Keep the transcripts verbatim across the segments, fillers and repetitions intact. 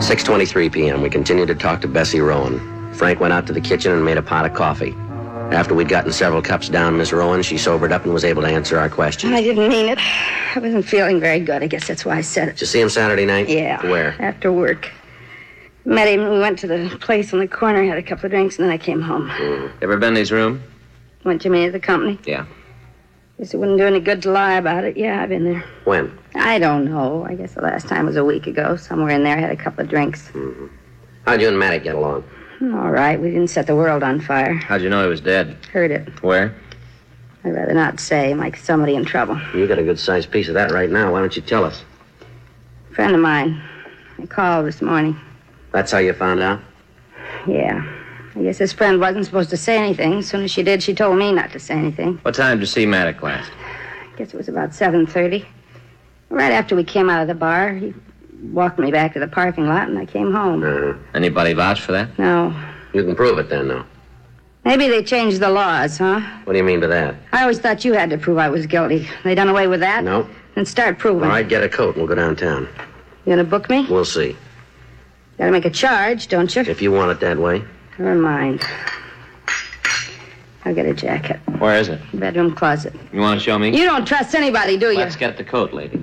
six twenty-three p.m. We continued to talk to Bessie Rowan. Frank went out to the kitchen and made a pot of coffee. After we'd gotten several cups down, Miss Rowan, she sobered up and was able to answer our questions. I didn't mean it. I wasn't feeling very good. I guess that's why I said it. Did you see him Saturday night? Yeah. Where? After work. Met him. We went to the place on the corner, had a couple of drinks, and then I came home. Mm. Ever been in his room? Went to me at the company? Yeah. Guess it wouldn't do any good to lie about it. Yeah, I've been there. When? I don't know. I guess the last time was a week ago. Somewhere in there, I had a couple of drinks. Mm-hmm. How'd you and Maddox get along? All right. We didn't set the world on fire. How'd you know he was dead? Heard it. Where? I'd rather not say. Like somebody in trouble. You got a good-sized piece of that right now. Why don't you tell us? A friend of mine. I called this morning. That's how you found out? Yeah. I guess this friend wasn't supposed to say anything. As soon as she did, she told me not to say anything. What time did you see Maddox last? I guess it was about seven thirty. Right after we came out of the bar, he walked me back to the parking lot, and I came home. Uh-huh. Anybody vouch for that? No. You can prove it then, though. Maybe they changed the laws, huh? What do you mean by that? I always thought you had to prove I was guilty. They done away with that? No. Then start proving. All right, get a coat and we'll go downtown. You gonna book me? We'll see. Gotta make a charge, don't you? If you want it that way. Never mind. I'll get a jacket. Where is it? Bedroom closet. You want to show me? You don't trust anybody, do you? Let's get the coat, lady.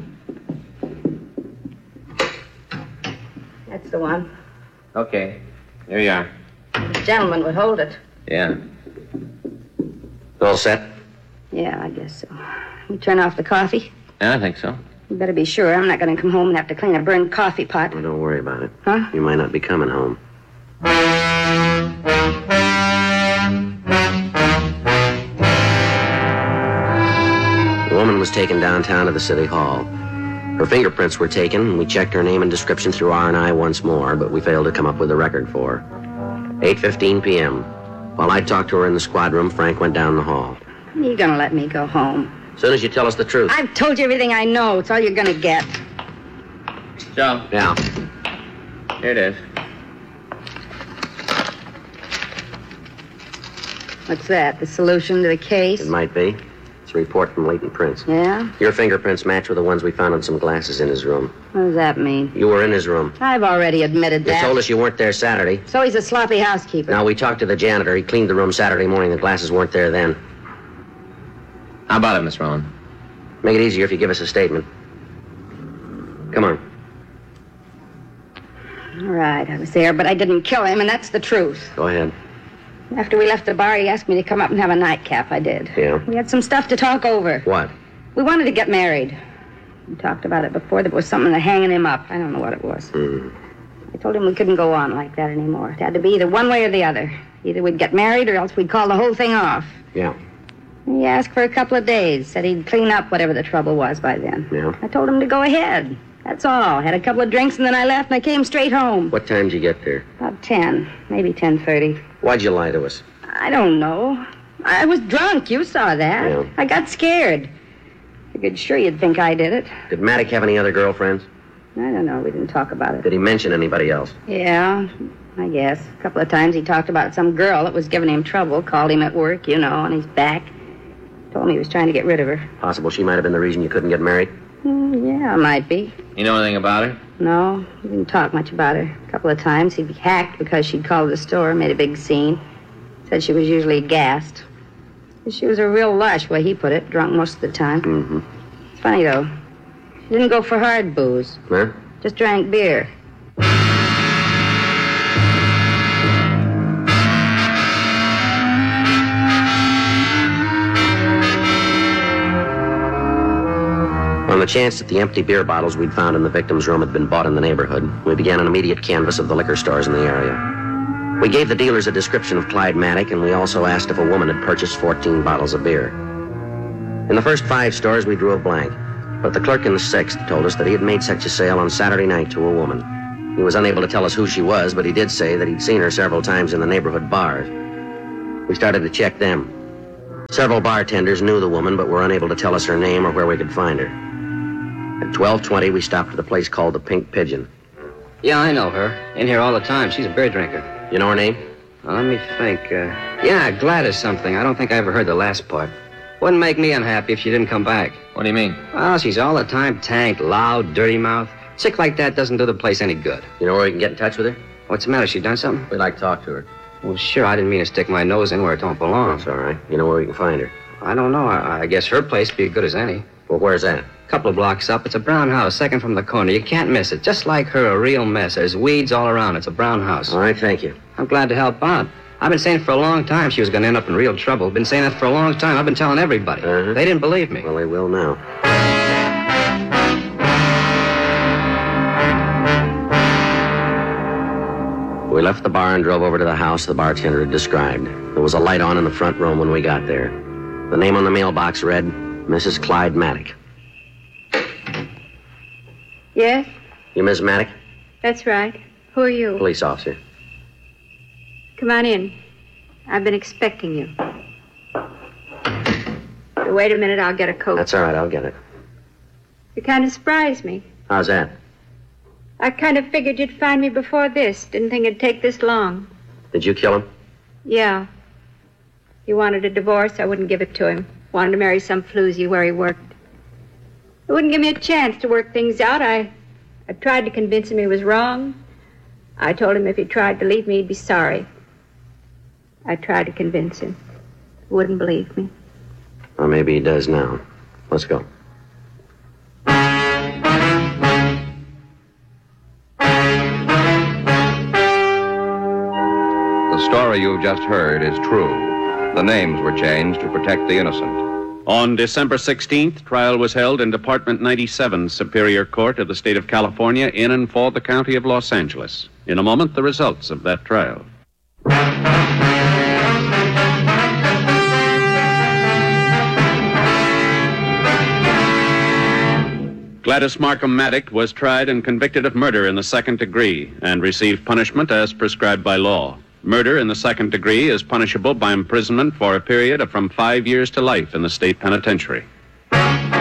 That's the one. Okay. Here you are. The gentleman would hold it. Yeah. All set? Yeah, I guess so. You turn off the coffee? Yeah, I think so. You better be sure. I'm not going to come home and have to clean a burned coffee pot. Well, don't worry about it. Huh? You might not be coming home. The woman was taken downtown to the city hall. Her fingerprints were taken, and we checked her name and description through R and I once more, but we failed to come up with a record for her. eight fifteen p.m. While I talked to her in the squad room, Frank went down the hall. You're going to let me go home. As soon as you tell us the truth. I've told you everything I know. It's all you're going to get. Joe. Yeah. Here it is. What's that? The solution to the case? It might be. It's a report from Leighton Prince. Yeah? Your fingerprints match with the ones we found on some glasses in his room. What does that mean? You were in his room. I've already admitted You that. told us you weren't there Saturday. So he's a sloppy housekeeper. Now, we talked to the janitor. He cleaned the room Saturday morning. The glasses weren't there then. How about it, Miss Rowan? Make it easier if you give us a statement. Come on. All right, I was there, but I didn't kill him, and that's the truth. Go ahead. After we left the bar, he asked me to come up and have a nightcap. I did. Yeah? We had some stuff to talk over. What? We wanted to get married. We talked about it before. There was something hanging him up. I don't know what it was. Mm. I told him we couldn't go on like that anymore. It had to be either one way or the other. Either we'd get married or else we'd call the whole thing off. Yeah. He asked for a couple of days. Said he'd clean up whatever the trouble was by then. Yeah? I told him to go ahead. That's all. Had a couple of drinks and then I left and I came straight home. What time did you get there? About ten. Maybe ten thirty. Why'd you lie to us? I don't know. I was drunk. You saw that. Yeah. I got scared. Figured sure you'd think I did it. Did Maddox have any other girlfriends? I don't know. We didn't talk about it. Did he mention anybody else? Yeah, I guess. A couple of times he talked about some girl that was giving him trouble. Called him at work, you know, on his back. Told me he was trying to get rid of her. Possible she might have been the reason you couldn't get married? Mm, yeah, might be. You know anything about her? No, he didn't talk much about her. A couple of times he'd be hacked because she'd called the store, made a big scene. Said she was usually gassed. She was a real lush, way he put it, drunk most of the time. Mm-hmm. It's funny, though. She didn't go for hard booze. Huh? Just drank beer. On the chance that the empty beer bottles we'd found in the victim's room had been bought in the neighborhood, we began an immediate canvass of the liquor stores in the area. We gave the dealers a description of Clyde Maddox, and we also asked if a woman had purchased fourteen bottles of beer. In the first five stores, we drew a blank, but the clerk in the sixth told us that he had made such a sale on Saturday night to a woman. He was unable to tell us who she was, but he did say that he'd seen her several times in the neighborhood bars. We started to check them. Several bartenders knew the woman, but were unable to tell us her name or where we could find her. At twelve twenty, we stopped at a place called the Pink Pigeon. Yeah, I know her. In here all the time. She's a beer drinker. You know her name? Well, let me think. Uh, yeah, Gladys something. I don't think I ever heard the last part. Wouldn't make me unhappy if she didn't come back. What do you mean? Well, she's all the time tanked, loud, dirty mouth. Chick like that doesn't do the place any good. You know where we can get in touch with her? What's the matter? She done something? We'd like to talk to her. Well, sure, I didn't mean to stick my nose in where it don't belong. That's all right. You know where we can find her? I don't know. I, I guess her place would be as good as any. Well, where's that? A couple of blocks up. It's a brown house, second from the corner. You can't miss it. Just like her, a real mess. There's weeds all around. It's a brown house. All right, thank you. I'm glad to help out. I've been saying for a long time she was going to end up in real trouble. Been saying that for a long time. I've been telling everybody. Uh-huh. They didn't believe me. Well, they will now. We left the bar and drove over to the house the bartender had described. There was a light on in the front room when we got there. The name on the mailbox read, Missus Clyde Maddock. Yes, You Miss Maddock? that's right. Who are you? Police officer. Come on in. I've been expecting you. Wait a minute, I'll get a coat. That's all right, I'll get it. You kind of surprised me. How's that? I kind of figured you'd find me before this. Didn't think it'd take this long. Did you kill him? Yeah. He wanted a divorce. I wouldn't give it to him. Wanted to marry some floozy where he worked. He wouldn't give me a chance to work things out. I, I tried to convince him he was wrong. I told him if he tried to leave me, he'd be sorry. I tried to convince him. He wouldn't believe me. Or maybe he does now. Let's go. The story you've just heard is true. The names were changed to protect the innocent. On December sixteenth, trial was held in Department ninety-seven, Superior Court of the State of California, in and for the County of Los Angeles. In a moment, the results of that trial. Gladys Markham Maddock was tried and convicted of murder in the second degree and received punishment as prescribed by law. Murder in the second degree is punishable by imprisonment for a period of from five years to life in the state penitentiary.